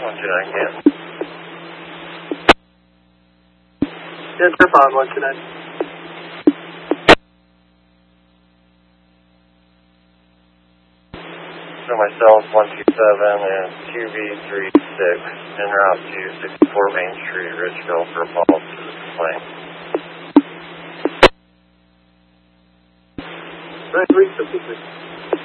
129 camp. Yes, sir, 5129. So myself, 127 and QB36 en route to 64 Main Street, Richville for a follow-up to the complaint. Right, 356.